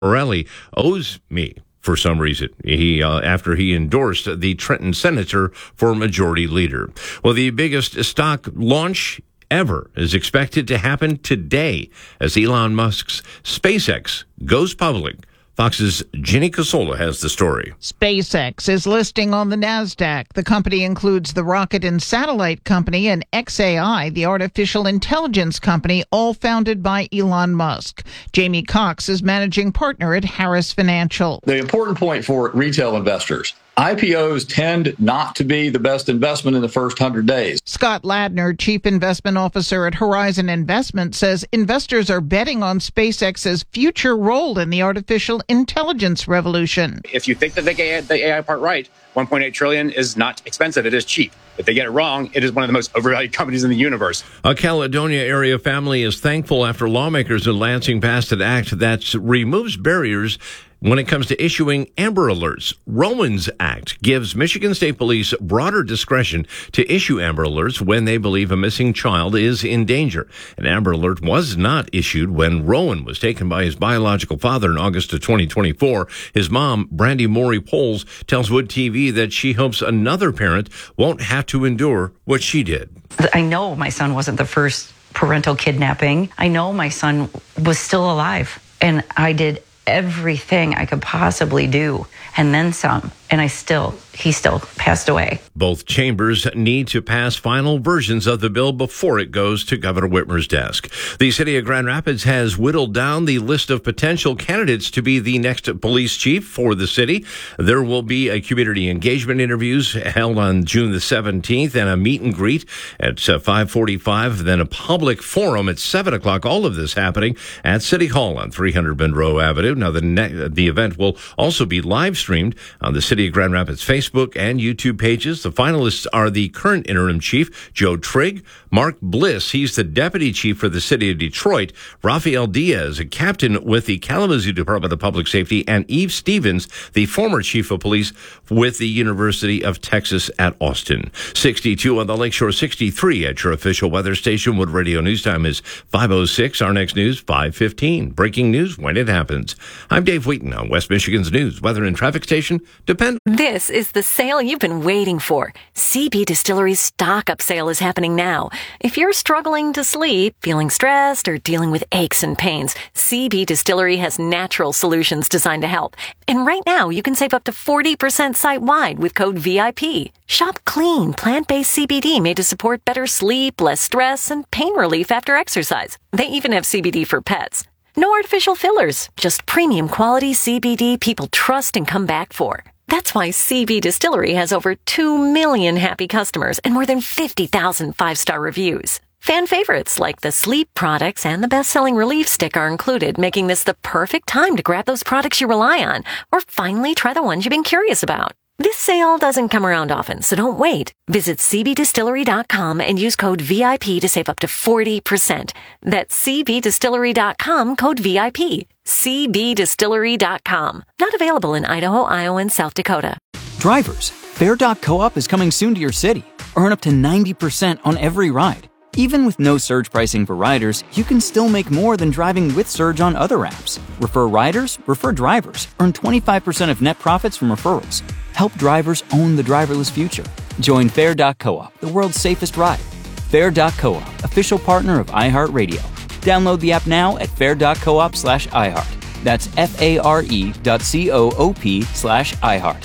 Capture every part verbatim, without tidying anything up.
Borelli owes me for some reason. He uh, after he endorsed the Trenton senator for majority leader. Well, the biggest stock launch ever is expected to happen today as Elon Musk's SpaceX goes public. Fox's Jenny Casola has the story. SpaceX is listing on the NASDAQ. The company includes the rocket and satellite company and X A I, the artificial intelligence company, all founded by Elon Musk. Jamie Cox is managing partner at Harris Financial. The important point for retail investors: I P Os tend not to be the best investment in the first one hundred days. Scott Ladner, Chief Investment Officer at Horizon Investment, says investors are betting on SpaceX's future role in the artificial intelligence revolution. If you think that they get the A I part right, one point eight trillion dollars is not expensive. It is cheap. If they get it wrong, it is one of the most overvalued companies in the universe. A Caledonia area family is thankful after lawmakers in Lansing passed an act that removes barriers when it comes to issuing Amber Alerts. Rowan's Act gives Michigan State Police broader discretion to issue Amber Alerts when they believe a missing child is in danger. An Amber Alert was not issued when Rowan was taken by his biological father in August of twenty twenty-four. His mom, Brandy Maury Poles, tells Wood T V that she hopes another parent won't have to endure what she did. I know my son wasn't the first parental kidnapping. I know my son was still alive, and I did everything I could possibly do, and then some, and I still, he still passed away. Both chambers need to pass final versions of the bill before it goes to Governor Whitmer's desk. The city of Grand Rapids has whittled down the list of potential candidates to be the next police chief for the city. There will be a community engagement interviews held on June the seventeenth and a meet and greet at uh, five forty-five, then a public forum at seven o'clock. All of this happening at City Hall on three hundred Monroe Avenue. Now, the ne- the event will also be live streamed on the City of Grand Rapids Facebook and YouTube pages. The finalists are the current interim chief, Joe Trigg, Mark Bliss, he's the deputy chief for the city of Detroit, Rafael Diaz, a captain with the Kalamazoo Department of Public Safety, and Eve Stevens, the former chief of police with the University of Texas at Austin. sixty-two on the Lakeshore, sixty-three at your official weather station. Wood Radio News Time is five oh six. Our next news, five fifteen. Breaking news when it happens. I'm Dave Wheaton on West Michigan's News, Weather and Traffic Station. Depend. This is the sale you've been waiting for. C B Distillery's stock-up sale is happening now. If you're struggling to sleep, feeling stressed, or dealing with aches and pains, C B Distillery has natural solutions designed to help. And right now, you can save up to forty percent site-wide with code V I P. Shop clean, plant-based C B D made to support better sleep, less stress, and pain relief after exercise. They even have C B D for pets. No artificial fillers, just premium quality C B D people trust and come back for. That's why C B Distillery has over two million happy customers and more than fifty thousand five-star reviews. Fan favorites like the sleep products and the best-selling relief stick are included, making this the perfect time to grab those products you rely on or finally try the ones you've been curious about. This sale doesn't come around often, so don't wait. Visit C B distillery dot com and use code V I P to save up to forty percent. That's C B distillery dot com, code V I P. C B distillery dot com. Not available in Idaho, Iowa, and South Dakota. Drivers, Fare dot Co-op is coming soon to your city. Earn up to ninety percent on every ride. Even with no surge pricing for riders, you can still make more than driving with Surge on other apps. Refer riders, refer drivers. Earn twenty-five percent of net profits from referrals. Help drivers own the driverless future. Join Fare dot Co-op, the world's safest ride. Fare dot Co-op, official partner of iHeartRadio. Download the app now at fare dot coop slash iHeart. That's F-A-R-E dot C-O-O-P slash iHeart.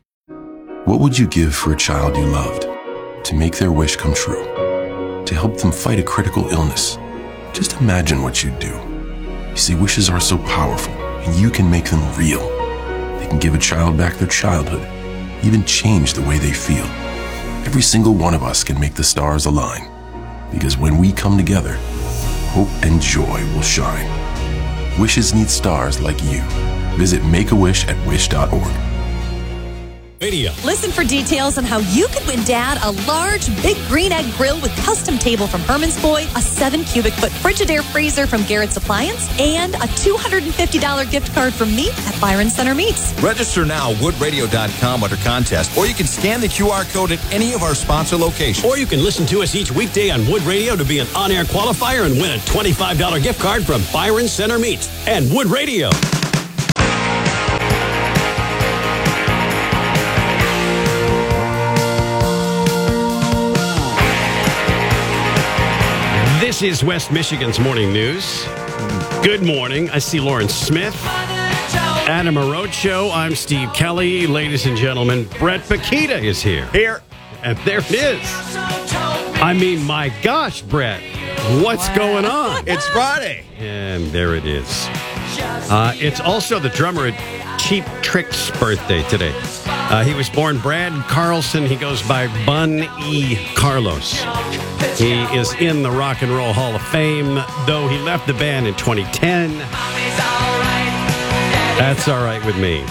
What would you give for a child you loved? To make their wish come true? To help them fight a critical illness? Just imagine what you'd do. You see, wishes are so powerful, and you can make them real. They can give a child back their childhood, even change the way they feel. Every single one of us can make the stars align, because when we come together, hope and joy will shine. Wishes need stars like you. Visit Make a Wish at wish dot org. Radio. Listen for details on how you could win Dad a large, big green egg grill with custom table from Herman's Boy, a seven cubic foot Frigidaire freezer from Garrett's Appliance, and a two hundred fifty dollars gift card from me at Byron Center Meats. Register now at wood radio dot com under contest, or you can scan the Q R code at any of our sponsor locations. Or you can listen to us each weekday on Wood Radio to be an on-air qualifier and win a twenty-five dollars gift card from Byron Center Meats and Wood Radio. is West Michigan's Morning News. Good morning. I see Lauren Smith, Adam Arocho. I'm Steve Kelly. Ladies and gentlemen, Brett Paquita is here. Here. And there it is. I mean, my gosh, Brett, what's wow. going on? It's Friday. And there it is. Uh, it's also the drummer at Cheap Trick's birthday today. Uh, he was born Brad Carlson. He goes by Bun E. Carlos. He is in the Rock and Roll Hall of Fame, though he left the band in twenty ten. That's all right with me.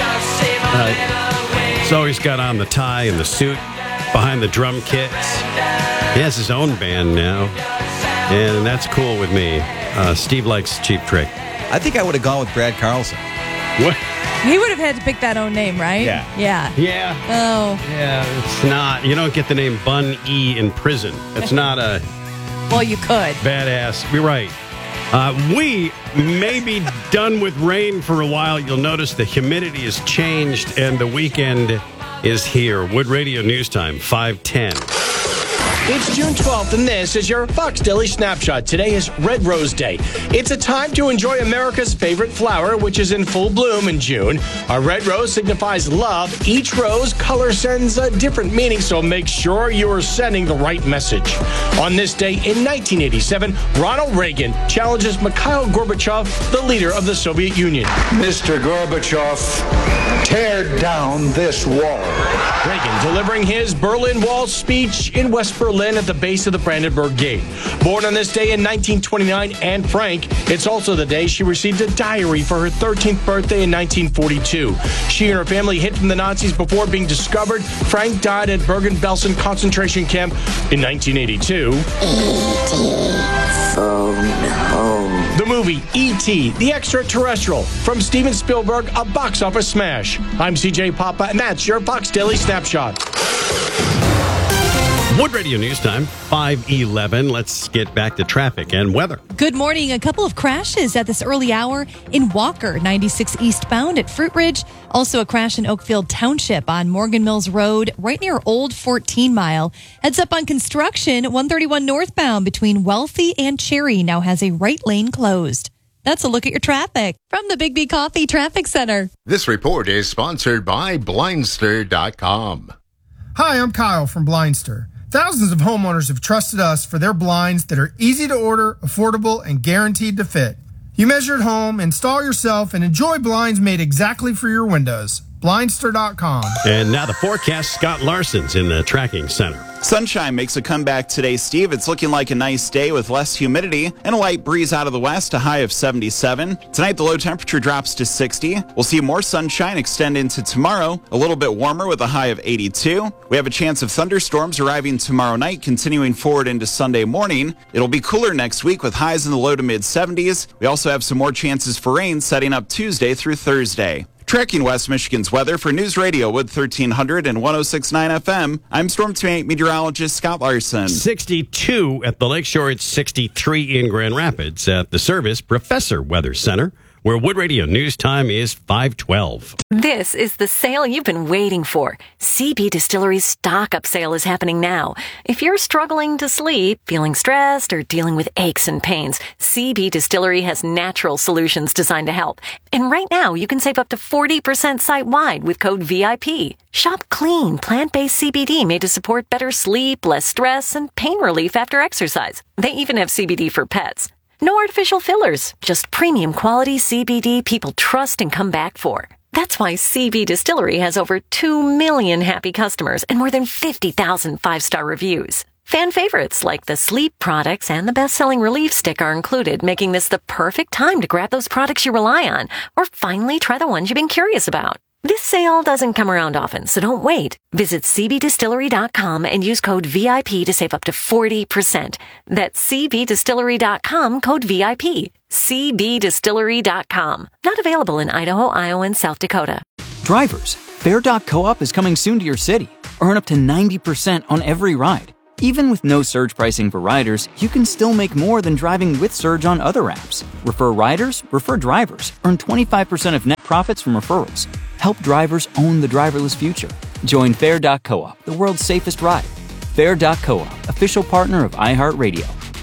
Uh, so he's got on the tie and the suit behind the drum kits. He has his own band now, and that's cool with me. Uh, Steve likes Cheap Trick. I think I would have gone with Brad Carlson. What? He would have had to pick that own name, right? Yeah. Yeah. Yeah. Oh. Yeah, it's not. You don't get the name Bun E in prison. It's not a... Well, you could. Badass. You're right. Uh, we may be done with rain for a while. You'll notice the humidity has changed, and the weekend is here. Wood Radio News Time, five ten. It's June twelfth, and this is your Fox Daily Snapshot. Today is Red Rose Day. It's a time to enjoy America's favorite flower, which is in full bloom in June. A red rose signifies love. Each rose color sends a different meaning, so make sure you are sending the right message. On this day in nineteen eighty-seven, Ronald Reagan challenges Mikhail Gorbachev, the leader of the Soviet Union. Mister Gorbachev, tear down this wall. Reagan delivering his Berlin Wall speech in West Berlin at the base of the Brandenburg Gate. Born on this day in nineteen twenty-nine, Anne Frank, it's also the day she received a diary for her thirteenth birthday in nineteen forty-two. She and her family hid from the Nazis before being discovered. Frank died at Bergen-Belsen concentration camp in nineteen eighty-two. E T phone home. The movie E T the Extraterrestrial from Steven Spielberg, a box office smash. I'm C J Papa, and that's your Fox Daily Snapshot. Wood Radio News Time, five eleven. Let's get back to traffic and weather. Good morning. A couple of crashes at this early hour in Walker, ninety-six eastbound at Fruit Ridge. Also a crash in Oakfield Township on Morgan Mills Road, right near Old fourteen Mile. Heads up on construction, one thirty-one northbound between Wealthy and Cherry now has a right lane closed. That's a look at your traffic from the Big B Coffee Traffic Center. This report is sponsored by Blindster dot com. Hi, I'm Kyle from Blindster. Thousands of homeowners have trusted us for their blinds that are easy to order, affordable, and guaranteed to fit. You measure at home, install yourself, and enjoy blinds made exactly for your windows. Blindster dot com. And now the forecast, Scott Larson's in the tracking center. Sunshine makes a comeback today, Steve. It's looking like a nice day with less humidity and a light breeze out of the west, a high of seventy-seven. Tonight, the low temperature drops to sixty. We'll see more sunshine extend into tomorrow, a little bit warmer with a high of eighty-two. We have a chance of thunderstorms arriving tomorrow night, continuing forward into Sunday morning. It'll be cooler next week with highs in the low to mid seventies. We also have some more chances for rain setting up Tuesday through Thursday. Tracking West Michigan's weather for News Radio Wood thirteen hundred and one oh six point nine F M, I'm Storm Team eight meteorologist Scott Larson. sixty-two at the Lakeshore. It's sixty-three in Grand Rapids at the Service Professor Weather Center, where Wood Radio News Time is five twelve. This is the sale you've been waiting for. C B Distillery's stock-up sale is happening now. If you're struggling to sleep, feeling stressed, or dealing with aches and pains, C B Distillery has natural solutions designed to help. And right now, you can save up to forty percent site-wide with code V I P. Shop clean, plant-based C B D made to support better sleep, less stress, and pain relief after exercise. They even have C B D for pets. No artificial fillers, just premium quality C B D people trust and come back for. That's why C B Distillery has over two million happy customers and more than fifty thousand five-star reviews. Fan favorites like the sleep products and the best-selling relief stick are included, making this the perfect time to grab those products you rely on or finally try the ones you've been curious about. This sale doesn't come around often, so don't wait. Visit C B Distillery dot com and use code V I P to save up to forty percent. That's C B Distillery dot com, code V I P. C B Distillery dot com. Not available in Idaho, Iowa, and South Dakota. Drivers, Fair dot co-op is coming soon to your city. Earn up to ninety percent on every ride. Even with no surge pricing for riders, you can still make more than driving with Surge on other apps. Refer riders, refer drivers. Earn twenty-five percent of net profits from referrals. Help drivers own the driverless future. Join Fair dot co-op, the world's safest ride. Fair dot co-op, official partner of iHeartRadio.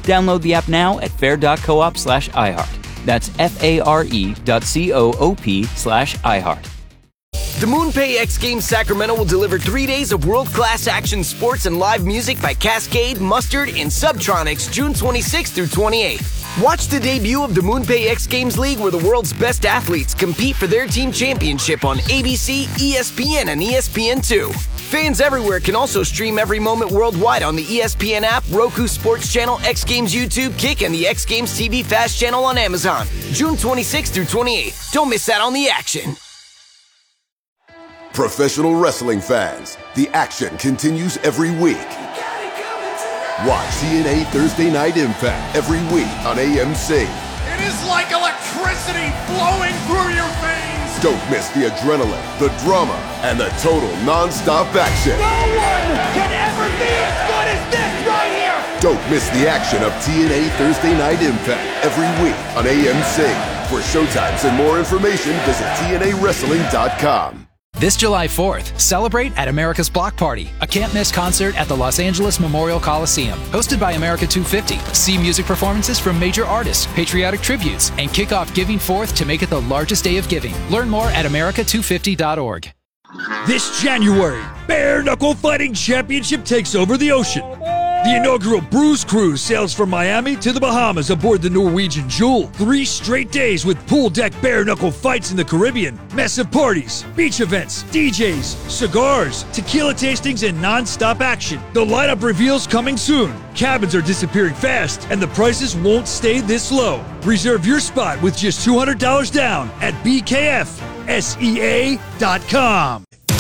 Download the app now at fair.coop slash iHeart. That's F-A-R-E dot C-O-O-P slash iHeart. The MoonPay X Games Sacramento will deliver three days of world-class action sports and live music by Cascade, Mustard, and Subtronics June twenty-sixth through twenty-eighth. Watch the debut of the MoonPay X Games League, where the world's best athletes compete for their team championship on A B C, E S P N, and E S P N two. Fans everywhere can also stream every moment worldwide on the E S P N app, Roku Sports Channel, X Games YouTube, Kick, and the X Games T V Fast Channel on Amazon. June twenty-sixth through twenty-eighth. Don't miss out on the action. Professional wrestling fans, the action continues every week. Watch T N A Thursday Night Impact every week on A M C. It is like electricity flowing through your veins. Don't miss the adrenaline, the drama, and the total non-stop action. No one can ever be as good as this right here. Don't miss the action of T N A Thursday Night Impact every week on A M C. For showtimes and more information, visit T N A wrestling dot com. This July fourth, celebrate at America's Block Party, a can't-miss concert at the Los Angeles Memorial Coliseum. Hosted by America two fifty. See music performances from major artists, patriotic tributes, and kick off Giving Fourth to make it the largest day of giving. Learn more at America two fifty dot org. This January, Bare Knuckle Fighting Championship takes over the ocean. The inaugural Bruise Cruise sails from Miami to the Bahamas aboard the Norwegian Jewel. Three straight days with pool deck bare knuckle fights in the Caribbean, massive parties, beach events, D Js, cigars, tequila tastings, and non-stop action. The lineup reveals coming soon. Cabins are disappearing fast, and the prices won't stay this low. Reserve your spot with just two hundred dollars down at B K F S E A dot com.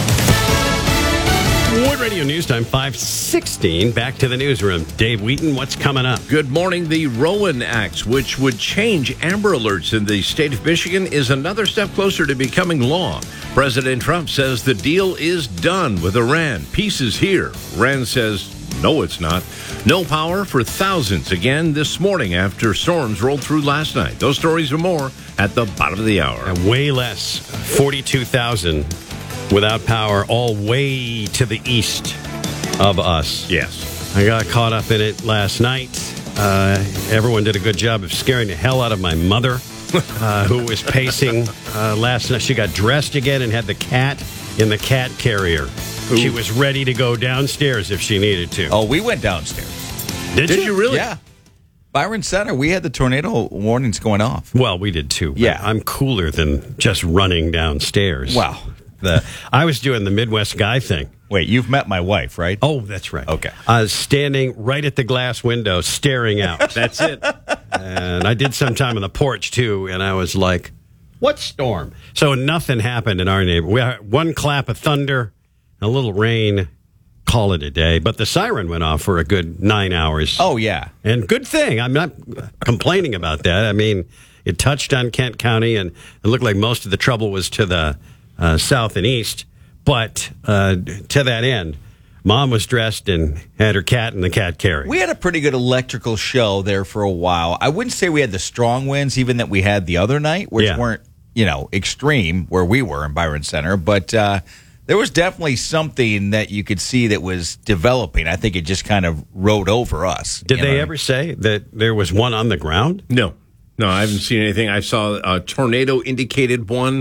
Ward Radio News Time, five sixteen. Back to the newsroom. Dave Wheaton, what's coming up? Good morning. The Rowan Act, which would change Amber Alerts in the state of Michigan, is another step closer to becoming law. President Trump says the deal is done with Iran. Peace is here. Iran says, no, it's not. No power for thousands again this morning after storms rolled through last night. Those stories and more at the bottom of the hour. And way less, forty-two thousand. Without power, all way to the east of us. Yes. I got caught up in it last night. Uh, everyone did a good job of scaring the hell out of my mother, uh, who was pacing uh, last night. She got dressed again and had the cat in the cat carrier. Ooh. She was ready to go downstairs if she needed to. Oh, we went downstairs. Did, did you? you really? Yeah. Byron Center, we had the tornado warnings going off. Well, we did too. Yeah. I'm cooler than just running downstairs. Wow. The, I was doing the Midwest guy thing. Wait, you've met my wife, right? Oh, that's right. Okay. I was standing right at the glass window, staring out. That's it. And I did some time on the porch, too, and I was like, what storm? So nothing happened in our neighborhood. We had one clap of thunder, a little rain, call it a day. But the siren went off for a good nine hours. Oh, yeah. And good thing. I'm not complaining about that. I mean, it touched on Kent County, and it looked like most of the trouble was to the Uh, south and east, but uh, to that end, Mom was dressed and had her cat in the cat carrier. We had a pretty good electrical show there for a while. I wouldn't say we had the strong winds even that we had the other night, which Yeah. weren't, you know, extreme where we were in Byron Center, but uh, there was definitely something that you could see that was developing. I think it just kind of rode over us. Did they know? ever say that there was one on the ground? No. No, I haven't seen anything. I saw a tornado indicated one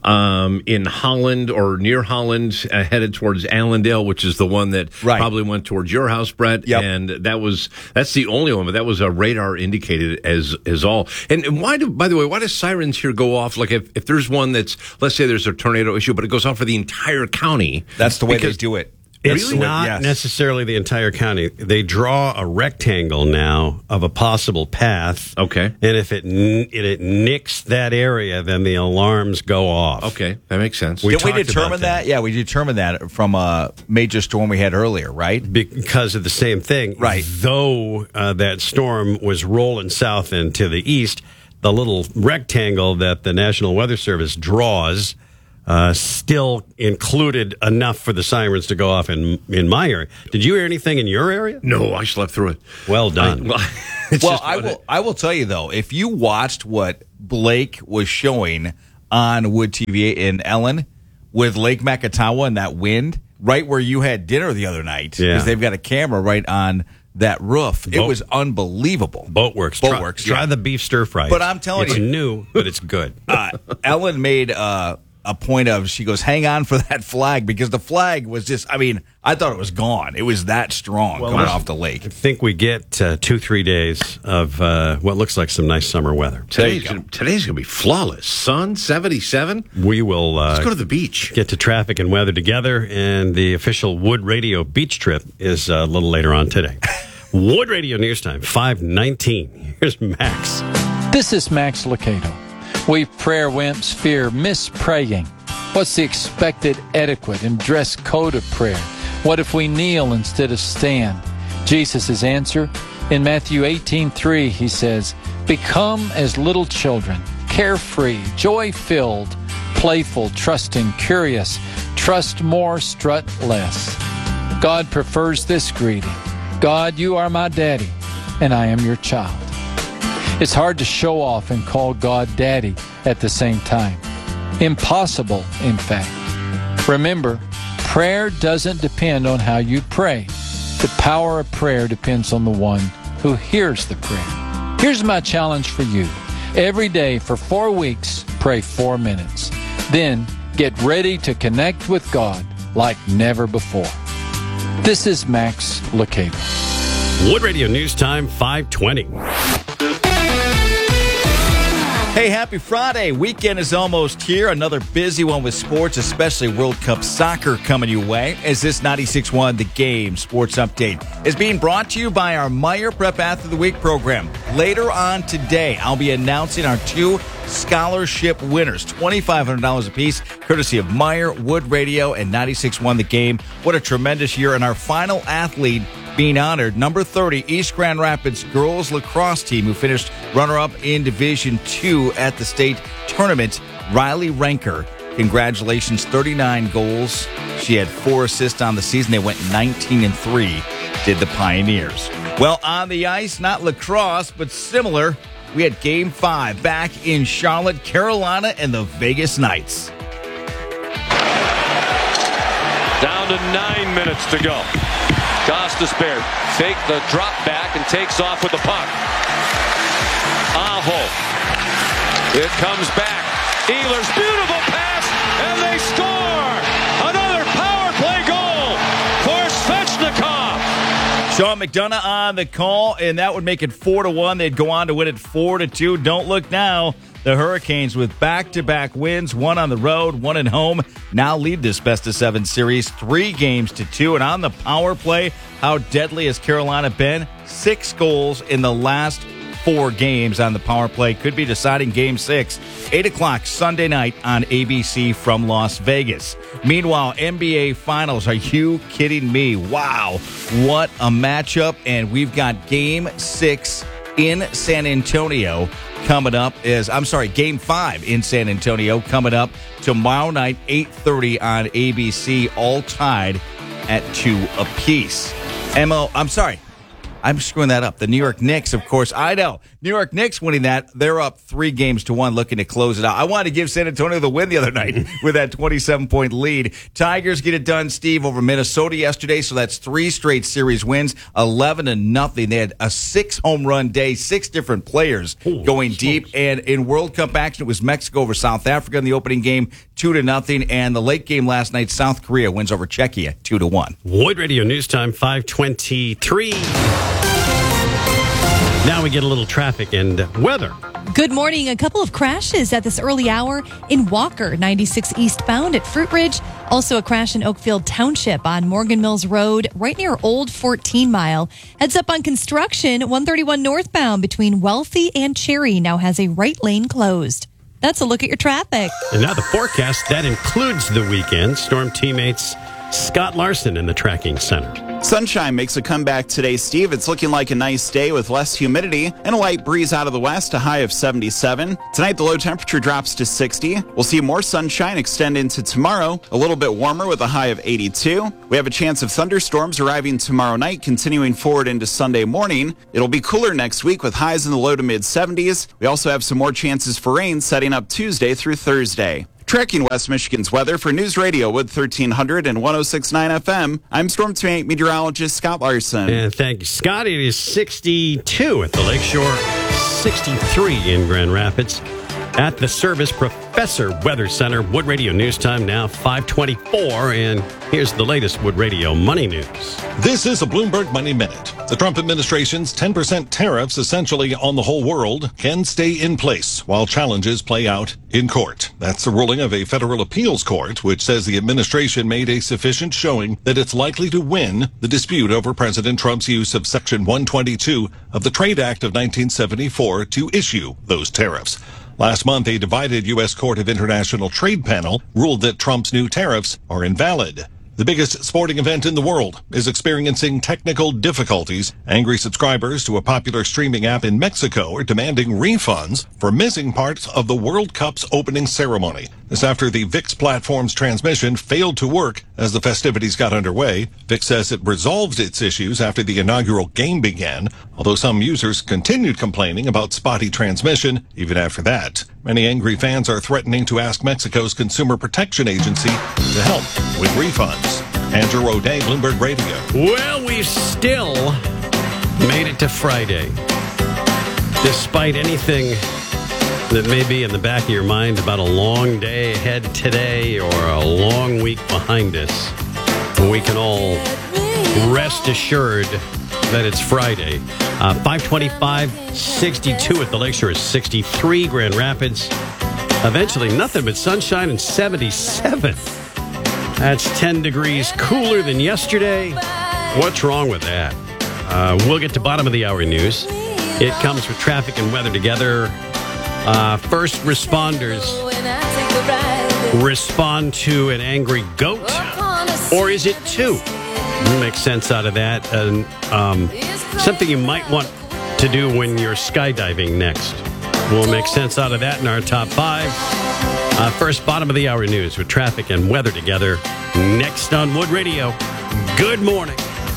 um, in Holland or near Holland, uh, headed towards Allendale, which is the one that right. probably went towards your house, Brett. Yep. And that was that's the only one, but that was a radar indicated as as all. And, and why do, by the way, why do sirens here go off? Like if, if there's one that's, let's say there's a tornado issue, but it goes off for the entire county. That's the way because, they do it. It's really? not Yes. necessarily the entire county. They draw a rectangle now of a possible path. Okay. And if it n- it, it nicks that area, then the alarms go off. Okay, that makes sense. We Did we talked determine about that? Yeah, we determined that from a major storm we had earlier, right? Because of the same thing. Right. Though uh, that storm was rolling south and to the east, the little rectangle that the National Weather Service draws uh, still included enough for the sirens to go off in in my area. Did you hear anything in your area? No, I slept through it. Well done. I, well, it's Well, just I what will. it- I will tell you though, if you watched what Blake was showing on Wood T V in Ellen with Lake Macatawa and that wind, right where you had dinner the other night, because Yeah. they've got a camera right on that roof. Boat, it was unbelievable. Boatworks. Boatworks. Try, try yeah. the beef stir fry. But I'm telling it's you. It's new, but it's good. uh, Ellen made uh, a point of, she goes, hang on for that flag, because the flag was just, I mean, I thought it was gone. It was that strong well, going off the lake. I think we get uh, two, three days of uh, what looks like some nice summer weather. Today's gonna, today's going to be flawless. Sun, seventy-seven. We will uh, Let's go to the beach. Get to traffic and weather together, and the official Wood Radio beach trip is uh, a little later on today. Wood Radio News Time, five nineteen. Here's Max. This is Max Lucado. We prayer wimps fear mispraying. What's the expected etiquette and dress code of prayer? What if we kneel instead of stand? Jesus' answer, in Matthew eighteen three, he says, become as little children, carefree, joy-filled, playful, trusting, curious, trust more, strut less. God prefers this greeting. God, you are my daddy, and I am your child. It's hard to show off and call God daddy at the same time. Impossible, in fact. Remember, prayer doesn't depend on how you pray. The power of prayer depends on the one who hears the prayer. Here's my challenge for you. Every day for four weeks, pray four minutes. Then get ready to connect with God like never before. This is Max Lucado. Wood Radio News Time, five twenty. Hey, happy Friday. Weekend is almost here. Another busy one with sports, especially World Cup soccer coming your way. As this ninety-six point one The Game Sports Update is being brought to you by our Meyer Prep Athlete of the Week program. Later on today, I'll be announcing our two scholarship winners, twenty-five hundred dollars apiece, courtesy of Meyer, Wood Radio, and ninety-six point one The Game. What a tremendous year. And our final athlete being honored, number thirty, East Grand Rapids girls lacrosse team, who finished runner-up in Division two at the state tournament, Riley Ranker. Congratulations, thirty-nine goals. She had four assists on the season. They went nineteen and three, did the Pioneers. Well, on the ice, not lacrosse, but similar, we had Game five back in Charlotte, Carolina, and the Vegas Knights. Down to nine minutes to go. Gostisbehere fake the drop back and takes off with the puck. Aho. It comes back. Ehlers, beautiful pass, and they score! Another power play goal for Svechnikov. Sean McDonough on the call, and that would make it four to one. They'd go on to win it four to two. Don't look now. The Hurricanes with back-to-back wins, one on the road, one at home, now lead this best-of-seven series three games to two. And on the power play, how deadly has Carolina been? Six goals in the last four games on the power play. Could be deciding game six. eight o'clock Sunday night on A B C from Las Vegas. Meanwhile, N B A Finals. Are you kidding me? Wow. What a matchup. And we've got game six in San Antonio coming up. Is I'm sorry, game five in San Antonio coming up tomorrow night, eight thirty on A B C, all tied at two apiece. M O, I'm sorry. I'm screwing that up. The New York Knicks, of course. I know. New York Knicks winning that. They're up three games to one, looking to close it out. I wanted to give San Antonio the win the other night with that twenty-seven point lead. Tigers get it done, Steve, over Minnesota yesterday. So that's three straight series wins, eleven to nothing. They had a six home run day, six different players Holy going smokes. deep. And in World Cup action, it was Mexico over South Africa in the opening game, two to nothing. And the late game last night, South Korea wins over Czechia, two to one. Wood Radio News Time, five twenty-three. Now we get a little traffic and weather. Good morning. A couple of crashes at this early hour in Walker, ninety-six eastbound at Fruit Ridge. Also a crash in Oakfield Township on Morgan Mills Road, right near Old fourteen Mile. Heads up on construction, one thirty-one northbound between Wealthy and Cherry now has a right lane closed. That's a look at your traffic. And now the forecast, that includes the weekend. Storm teammates Scott Larson in the tracking center. Sunshine makes a comeback today, Steve. It's looking like a nice day with less humidity and a light breeze out of the west, a high of seventy-seven. Tonight, the low temperature drops to sixty. We'll see more sunshine extend into tomorrow, a little bit warmer with a high of eighty-two. We have a chance of thunderstorms arriving tomorrow night, continuing forward into Sunday morning. It'll be cooler next week with highs in the low to mid seventies. We also have some more chances for rain setting up Tuesday through Thursday. Tracking West Michigan's weather for News Radio with thirteen hundred and one oh six point nine F M. I'm Storm Team meteorologist Scott Larson. And thank you, Scott. It is sixty-two at the Lakeshore, sixty-three in Grand Rapids. At the Service Professor Weather Center, Wood Radio News Time now five twenty-four, and here's the latest Wood Radio Money News. This is a Bloomberg Money Minute. The Trump administration's ten percent tariffs essentially on the whole world can stay in place while challenges play out in court. That's the ruling of a federal appeals court, which says the administration made a sufficient showing that it's likely to win the dispute over President Trump's use of Section one twenty-two of the Trade Act of nineteen seventy-four to issue those tariffs. Last month, a divided U S Court of International Trade panel ruled that Trump's new tariffs are invalid. The biggest sporting event in the world is experiencing technical difficulties. Angry subscribers to a popular streaming app in Mexico are demanding refunds for missing parts of the World Cup's opening ceremony. This after the ViX platform's transmission failed to work as the festivities got underway. ViX says it resolved its issues after the inaugural game began, although some users continued complaining about spotty transmission even after that. Many angry fans are threatening to ask Mexico's Consumer Protection Agency to help with refunds. Andrew O'Day, Bloomberg Radio. Well, we still made it to Friday. Despite anything that may be in the back of your mind about a long day ahead today or a long week behind us, we can all rest assured that it's Friday. Uh, five twenty-five, sixty-two at the Lakeshore, sixty-three Grand Rapids. Eventually, nothing but sunshine and seventy-seven. That's ten degrees cooler than yesterday. What's wrong with that? Uh, we'll get to bottom of the hour news. It comes with traffic and weather together. Uh, first responders respond to an angry goat, or is it two? We'll make sense out of that. And um, something you might want to do when you're skydiving next. We'll make sense out of that in our top five. Uh, first, bottom of the hour news with traffic and weather together. Next on Wood Radio. Good morning.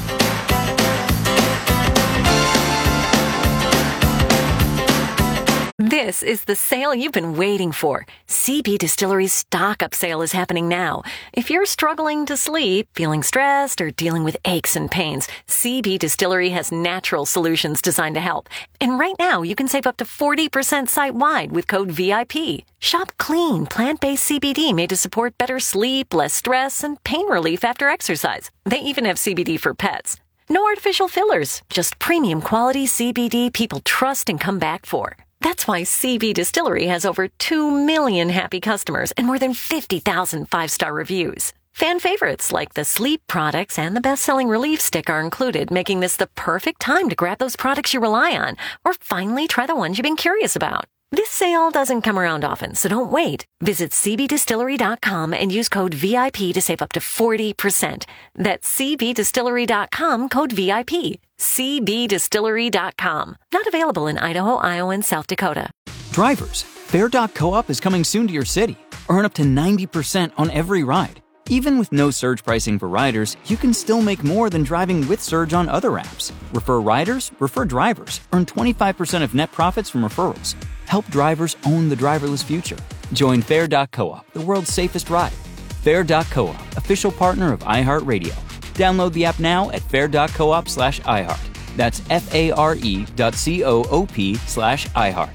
This is the sale you've been waiting for. C B Distillery's stock-up sale is happening now. If you're struggling to sleep, feeling stressed, or dealing with aches and pains, C B Distillery has natural solutions designed to help. And right now, you can save up to forty percent site-wide with code V I P. Shop clean, plant-based C B D made to support better sleep, less stress, and pain relief after exercise. They even have C B D for pets. No artificial fillers, just premium quality C B D people trust and come back for. That's why C B Distillery has over two million happy customers and more than fifty thousand five-star reviews. Fan favorites like the sleep products and the best-selling relief stick are included, making this the perfect time to grab those products you rely on or finally try the ones you've been curious about. This sale doesn't come around often, so don't wait. Visit C B distillery dot com and use code V I P to save up to forty percent. That's C B distillery dot com, code V I P. C B distillery dot com. Not available in Idaho, Iowa, and South Dakota. Drivers, Fair dot Co-op is coming soon to your city. Earn up to ninety percent on every ride. Even with no surge pricing for riders, you can still make more than driving with surge on other apps. Refer riders, refer drivers. Earn twenty-five percent of net profits from referrals. Help drivers own the driverless future. Join Fair dot Co-op, the world's safest ride. Fair dot Co-op, official partner of iHeartRadio. Download the app now at fair dot coop slash iHeart. That's F-A-R-E dot C-O-O-P slash iHeart.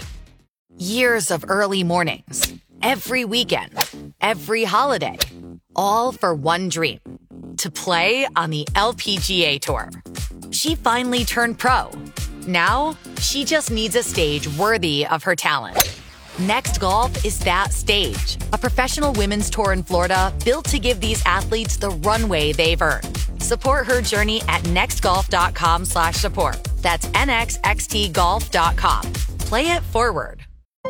Years of early mornings, every weekend, every holiday, all for one dream, to play on the L P G A Tour. She finally turned pro. Now, she just needs a stage worthy of her talent. Next Golf is that stage, a professional women's tour in Florida built to give these athletes the runway they've earned. Support her journey at nextgolf.com slash support. That's N X X T golf dot com. Play it forward.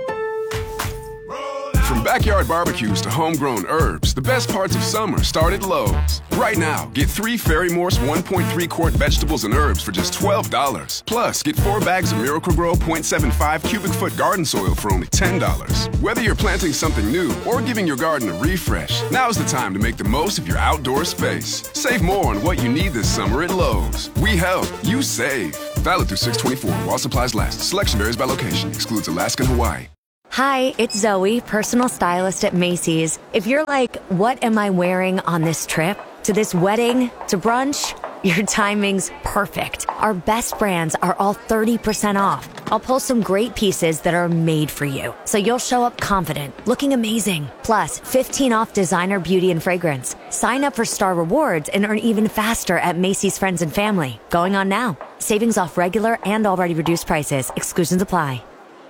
From backyard barbecues to homegrown herbs, the best parts of summer start at Lowe's. Right now, get three Fairy Morse one point three quart vegetables and herbs for just twelve dollars. Plus, get four bags of Miracle-Gro point seven five cubic foot garden soil for only ten dollars. Whether you're planting something new or giving your garden a refresh, now's the time to make the most of your outdoor space. Save more on what you need this summer at Lowe's. We help, you save. Valid through six twenty-four while supplies last. Selection varies by location. Excludes Alaska and Hawaii. Hi, it's Zoe, personal stylist at Macy's. If you're like, what am I wearing on this trip? To this wedding? To brunch? Your timing's perfect. Our best brands are all thirty percent off. I'll pull some great pieces that are made for you, so you'll show up confident, looking amazing. Plus, fifteen off designer beauty and fragrance. Sign up for Star Rewards and earn even faster at Macy's Friends and Family. Going on now. Savings off regular and already reduced prices. Exclusions apply.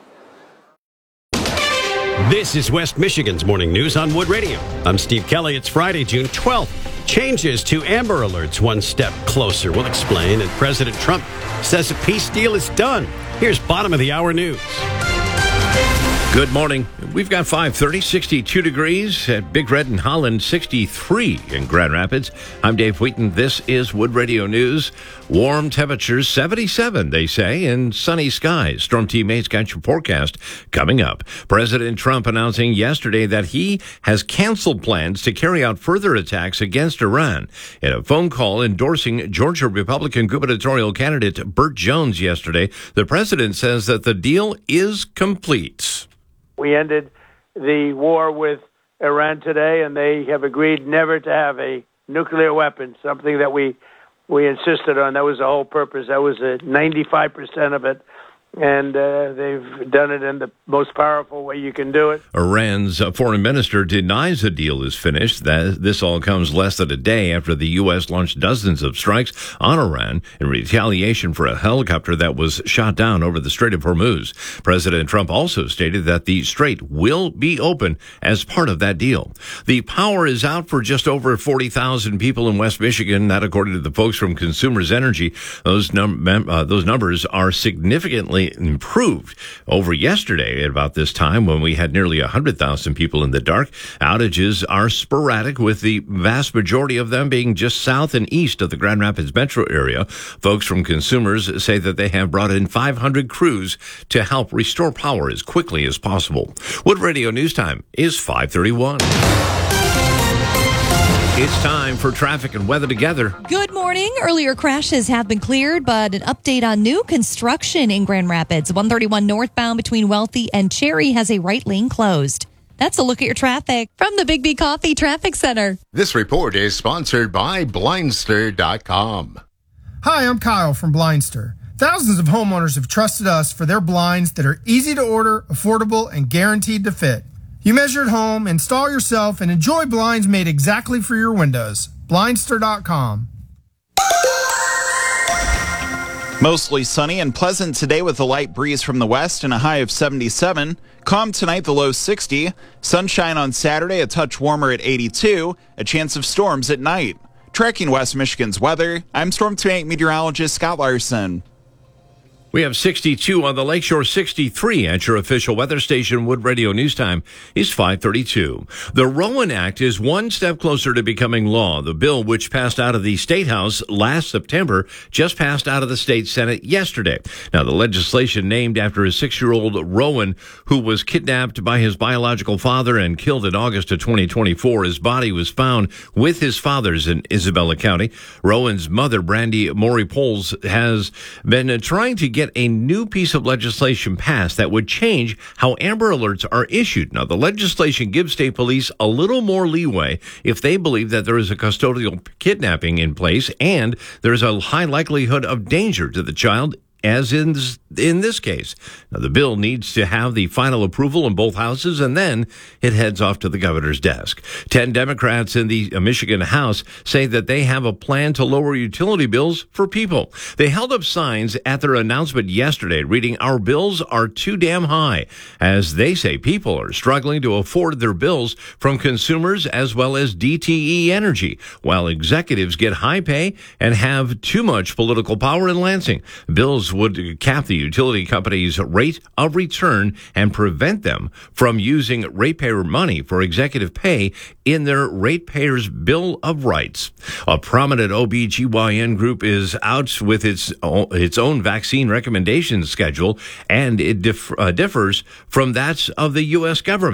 This is West Michigan's Morning News on Wood Radio. I'm Steve Kelly. It's Friday, June twelfth. Changes to Amber Alerts one step closer. We'll explain. And President Trump says a peace deal is done. Here's bottom of the hour news. Good morning. We've got five thirty, sixty-two degrees at Big Red and Holland, sixty-three in Grand Rapids. I'm Dave Wheaton. This is Wood Radio News. Warm temperatures, seventy-seven, they say, and sunny skies. Storm Team eight's got your forecast coming up. President Trump announcing yesterday that he has canceled plans to carry out further attacks against Iran. In a phone call endorsing Georgia Republican gubernatorial candidate Burt Jones yesterday, the president says that the deal is complete. We ended the war with Iran today, and they have agreed never to have a nuclear weapon, something that we we insisted on. That was the whole purpose. That was uh, ninety-five percent of it. And uh, they've done it in the most powerful way you can do it. Iran's uh, foreign minister denies the deal is finished. That this all comes less than a day after the U S launched dozens of strikes on Iran in retaliation for a helicopter that was shot down over the Strait of Hormuz. President Trump also stated that the strait will be open as part of that deal. The power is out for just over forty thousand people in West Michigan. That, according to the folks from Consumers Energy, those, num- uh, those numbers are significantly improved over yesterday at about this time when we had nearly one hundred thousand people in the dark. Outages are sporadic, with the vast majority of them being just south and east of the Grand Rapids metro area. Folks from Consumers say that they have brought in five hundred crews to help restore power as quickly as possible. Wood Radio News Time is five thirty-one. It's time for traffic and weather together. Good morning. Earlier crashes have been cleared, but an update on new construction in Grand Rapids. one thirty-one northbound between Wealthy and Cherry has a right lane closed. That's a look at your traffic from the Big B Coffee Traffic Center. This report is sponsored by Blindster dot com. Hi, I'm Kyle from Blindster. Thousands of homeowners have trusted us for their blinds that are easy to order, affordable, and guaranteed to fit. You measure at home, install yourself, and enjoy blinds made exactly for your windows. Blindster dot com. Mostly sunny and pleasant today with a light breeze from the west and a high of seventy-seven. Calm tonight, the low sixty. Sunshine on Saturday, a touch warmer at eighty-two. A chance of storms at night. Tracking West Michigan's weather, I'm Storm Team eight meteorologist Scott Larson. We have sixty-two on the Lakeshore, sixty-three at your official weather station. Wood Radio News Time is five thirty-two. The Rowan Act is one step closer to becoming law. The bill, which passed out of the State House last September, just passed out of the State Senate yesterday. Now, the legislation named after a six-year-old Rowan who was kidnapped by his biological father and killed in August of twenty twenty-four. His body was found with his father's in Isabella County. Rowan's mother, Brandy Maury Poles, has been trying to get a new piece of legislation passed that would change how Amber Alerts are issued. Now, the legislation gives state police a little more leeway if they believe that there is a custodial kidnapping in place and there's a high likelihood of danger to the child, as in this, in this case. Now, the bill needs to have the final approval in both houses, and then it heads off to the governor's desk. Ten Democrats in the Michigan House say that they have a plan to lower utility bills for people. They held up signs at their announcement yesterday reading, "Our bills are too damn high," as they say people are struggling to afford their bills from consumers as well as D T E Energy, while executives get high pay and have too much political power in Lansing. Bills would cap the utility company's rate of return and prevent them from using ratepayer money for executive pay in their ratepayers' Bill of Rights. A prominent O B G Y N group is out with its own, its own vaccine recommendation schedule, and it dif- uh, differs from that of the U S government.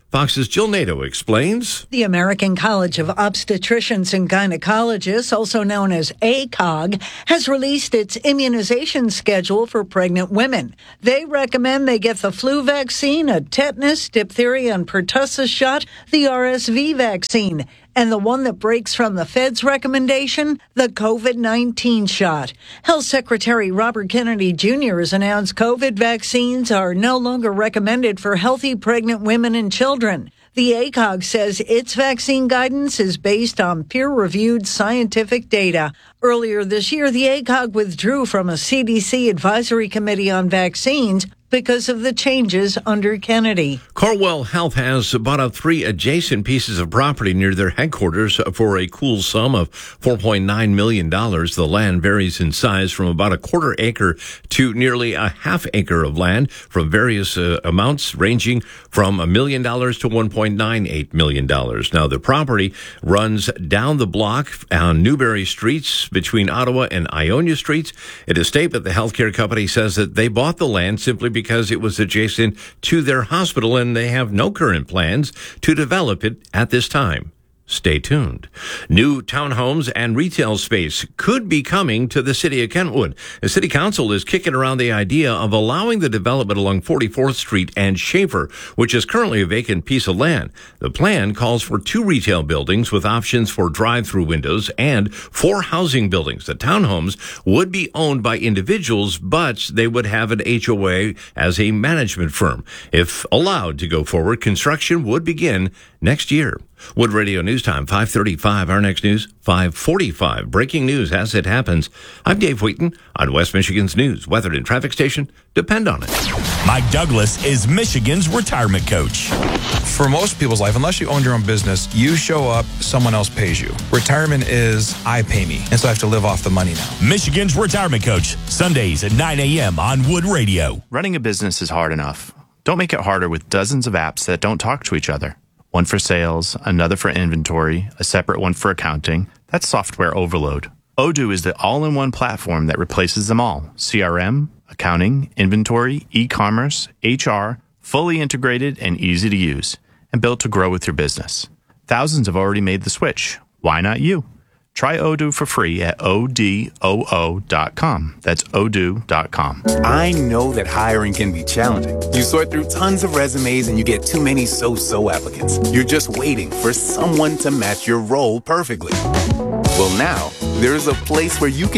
Fox's Jill Nato explains. The American College of Obstetricians and Gynecologists, also known as A C O G, has released its immunization schedule for pregnant women. They recommend they get the flu vaccine, a tetanus, diphtheria, and pertussis shot, the R S V vaccine, and the one that breaks from the Fed's recommendation, the COVID nineteen shot. Health Secretary Robert Kennedy Junior has announced COVID vaccines are no longer recommended for healthy pregnant women and children. The A C O G says its vaccine guidance is based on peer-reviewed scientific data. Earlier this year, the A C O G withdrew from a C D C advisory committee on vaccines because of the changes under Kennedy. Corewell Health has bought up three adjacent pieces of property near their headquarters for a cool sum of four point nine million dollars. The land varies in size from about a quarter acre to nearly a half acre of land, from various uh, amounts ranging from a million dollars to one point nine eight million dollars. Now, the property runs down the block on Newberry Streets between Ottawa and Ionia Streets. In a statement, the healthcare company says that they bought the land simply because because it was adjacent to their hospital, and they have no current plans to develop it at this time. Stay tuned. New townhomes and retail space could be coming to the city of Kentwood. The city council is kicking around the idea of allowing the development along forty-fourth Street and Schaefer, which is currently a vacant piece of land. The plan calls for two retail buildings with options for drive-through windows and four housing buildings. The townhomes would be owned by individuals, but they would have an H O A as a management firm. If allowed to go forward, construction would begin next year. Wood Radio News Time, five thirty-five. Our next news, five forty-five. Breaking news as it happens. I'm Dave Wheaton on West Michigan's News, Weather, and Traffic Station. Depend on it. Mike Douglas is Michigan's retirement coach. For most people's life, unless you own your own business, you show up, someone else pays you. Retirement is I pay me, and so I have to live off the money now. Michigan's retirement coach, Sundays at nine a.m. on Wood Radio. Running a business is hard enough. Don't make it harder with dozens of apps that don't talk to each other. One for sales, another for inventory, a separate one for accounting. That's software overload. Odoo is the all-in-one platform that replaces them all. C R M, accounting, inventory, e-commerce, H R, fully integrated and easy to use, and built to grow with your business. Thousands have already made the switch. Why not you? Try Odoo for free at O D O O dot com. That's odoo dot com. I know that hiring can be challenging. You sort through tons of resumes and you get too many so-so applicants. You're just waiting for someone to match your role perfectly. Well, now, there's a place where you can